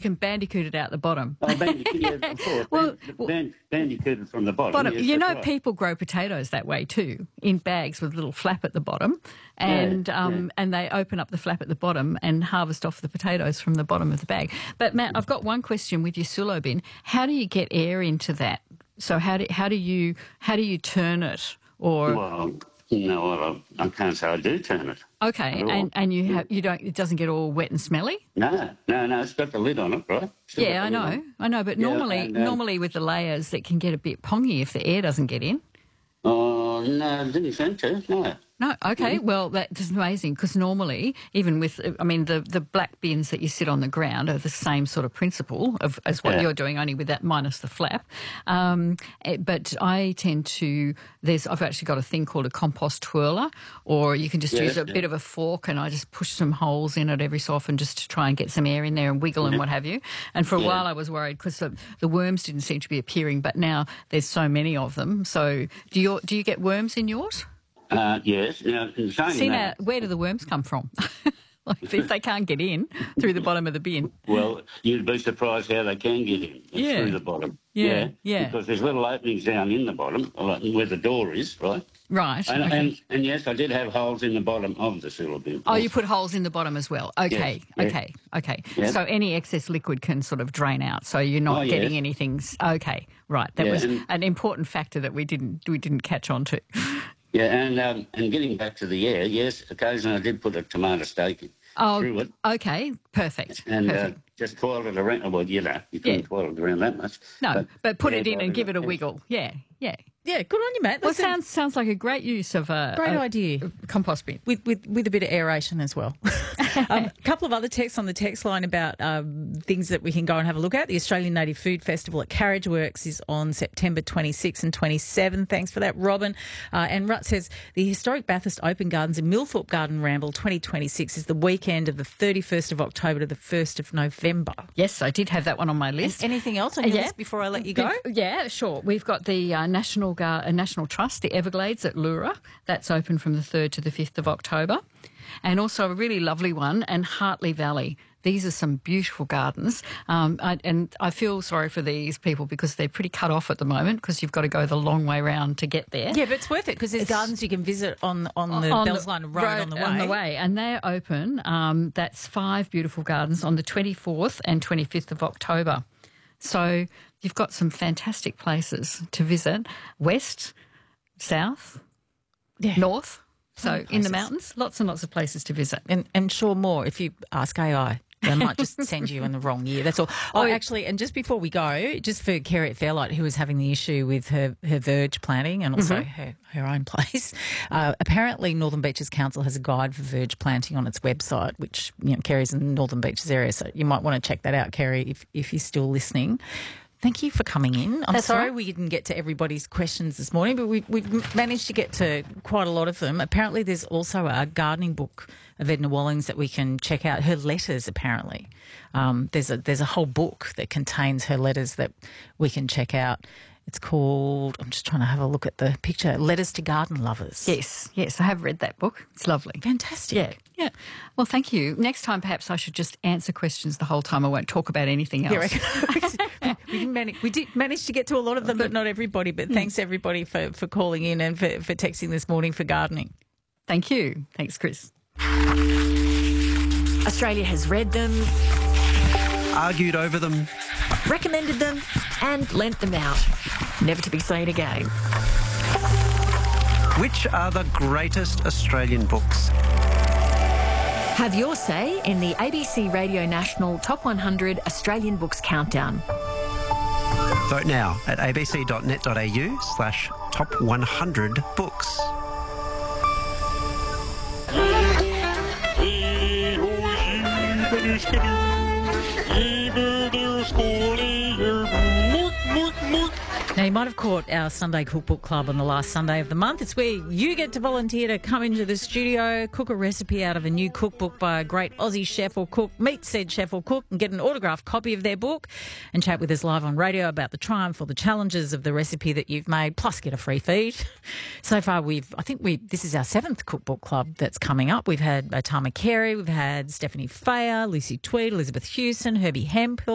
can bandicoot it out the bottom. Oh, bandicoot, yeah, of course. Well, Bandicooted from the bottom. Yes, you know, right. people grow potatoes that way too, in bags with a little flap at the bottom, and and they open up the flap at the bottom and harvest off the potatoes from the bottom of the bag. But Matt, I've got one question with your sulo bin. How do you get air into that? So how do you turn it? Or Well, no, I can't say I do turn it. okay, and you don't. It doesn't get all wet and smelly. No, it's got the lid on it, right? Still Yeah, got the lid I know. But Yeah, normally with the layers, it can get a bit pongy if the air doesn't get in. Oh, no, it didn't seem to, no. No, okay. Well, that's amazing because normally, even with, the black bins that you sit on the ground are the same sort of principle as what you're doing, only with that minus the flap. But I tend to, I've actually got a thing called a compost twirler, or you can just use a bit of a fork and I just push some holes in it every so often just to try and get some air in there and wiggle and what have you. And for a while I was worried because the worms didn't seem to be appearing, but now there's so many of them. So do you get worms in yours? Yes. Now, Now, where do the worms come from? Like if they can't get in through the bottom of the bin. Well, you'd be surprised how they can get in through the bottom. Yeah. Because there's little openings down in the bottom, like where the door is, right? Right. And yes, I did have holes in the bottom of the sewer bin. Oh, you put holes in the bottom as well. Okay, yes, okay. Yeah. So any excess liquid can sort of drain out, so you're not getting anything. Okay, right. That was an important factor that we didn't catch on to. Yeah, and getting back to the air, yes, occasionally I did put a tomato steak through it. Okay, perfect. And just coil it around. Well, you couldn't coil it around that much. No, but put it in and give it a wiggle. Yeah. Yeah, good on you, Matt. Well, sounds like a great use of a great idea. Compost bin with a bit of aeration as well. A couple of other texts on the text line about things that we can go and have a look at. The Australian Native Food Festival at Carriage Works is on September 26 and 27. Thanks for that, Robin. And Rut says the historic Bathurst Open Gardens and Millthorpe Garden Ramble 2026 is the weekend of the 31st of October to the 1st of November. Yes, I did have that one on my list. Anything else on your list before I let you go? Yeah, sure. We've got the National Trust, the Everglades at Leura. That's open from the 3rd to the 5th of October. And also a really lovely one, and Hartley Valley. These are some beautiful gardens. And I feel sorry for these people because they're pretty cut off at the moment because you've got to go the long way round to get there. Yeah, but it's worth it because there's gardens you can visit on the Bellsline Road on the way. And they're open. That's 5 beautiful gardens on the 24th and 25th of October. So you've got some fantastic places to visit. West, south, north. So in the mountains, lots and lots of places to visit. And sure more if you ask AI. They might just send you in the wrong year. That's all. Actually, and just before we go, just for Kerry at Fairlight, who was having the issue with her verge planting and also her own place, apparently Northern Beaches Council has a guide for verge planting on its website, which Kerry's in the Northern Beaches area, so you might want to check that out, Kerry, if you're still listening. Thank you for coming in. I'm sorry we didn't get to everybody's questions this morning, but we've managed to get to quite a lot of them. Apparently there's also a gardening book of Edna Wallings that we can check out. Her letters, apparently. There's a whole book that contains her letters that we can check out. It's called, I'm just trying to have a look at the picture, Letters to Garden Lovers. Yes, I have read that book. It's lovely. Fantastic. Yeah. Well, thank you. Next time, perhaps I should just answer questions the whole time. I won't talk about anything else. We did manage to get to a lot of them, but not everybody. But thanks, everybody, for calling in and for texting this morning for gardening. Thank you. Thanks, Chris. Australia has read them, argued over them, recommended them and lent them out. Never to be seen again. Which are the greatest Australian books? Have your say in the ABC Radio National Top 100 Australian Books Countdown. Vote now at abc.net.au/top100books. Now, you might have caught our Sunday Cookbook Club on the last Sunday of the month. It's where you get to volunteer to come into the studio, cook a recipe out of a new cookbook by a great Aussie chef or cook, meet said chef or cook and get an autographed copy of their book and chat with us live on radio about the triumph or the challenges of the recipe that you've made, plus get a free feed. So far, this is our 7th Cookbook Club that's coming up. We've had Tama Carey, we've had Stephanie Fayer, Lucy Tweed, Elizabeth Hewson, Herbie Hemphill,